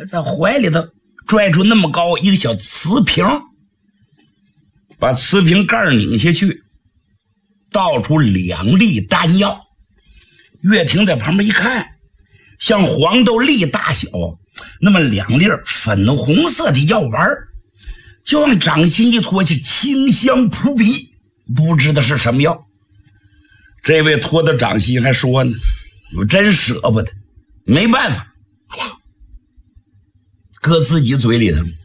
在怀里头拽出那么高一个小瓷瓶，把瓷瓶盖拧下去，倒出2粒丹药。岳霆在旁边一看，像黄豆粒大小，那么2粒粉红色的药丸，就往掌心一托起，清香扑鼻，不知道是什么药。这位托到掌心还说呢，我真舍不得，没办法，搁自己嘴里头。